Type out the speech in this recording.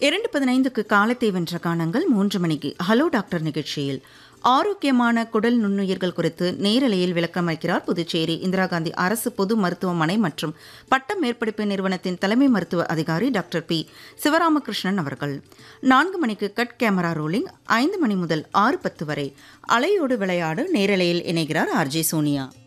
2:15க்கு காலத்தை வென்ற கானங்கள். 3 மணிக்கு ஹலோ டாக்டர் நிகழ்ச்சியில் ஆரோக்கியமான குடல் நுண்ணுயிர்கள் குறித்து நேரலையில் விளக்கமளிக்கிறார் புதுச்சேரி இந்திரா காந்தி அரசு பொது மருத்துவமனை மற்றும் பட்ட மேற்படிப்பு நிறுவனத்தின் தலைமை மருத்துவ அதிகாரி டாக்டர் பி சிவராமகிருஷ்ணன் அவர்கள். 4 மணிக்கு கட் கேமரா ரோலிங். 5 மணி முதல் 6:10 வரை அலையோடு விளையாடு நேரலையில் இணைகிறார் ஆர்ஜே சோனியா.